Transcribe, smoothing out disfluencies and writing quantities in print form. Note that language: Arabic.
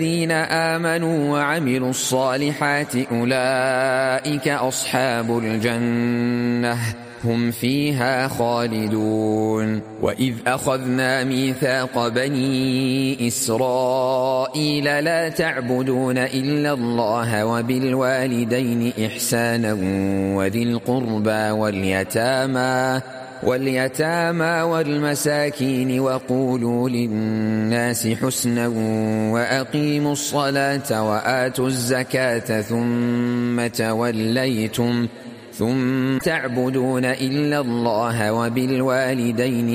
الذين آمنوا وعملوا الصالحات أولئك أصحاب الجنة هم فيها خالدون. وإذ أخذنا ميثاق بني إسرائيل لا تعبدون إلا الله وبالوالدين إحسانا وذي القربى واليتامى والمساكين وقولوا للناس حسنا وأقيموا الصلاة وآتوا الزكاة ثم تعبدون إلا الله وبالوالدين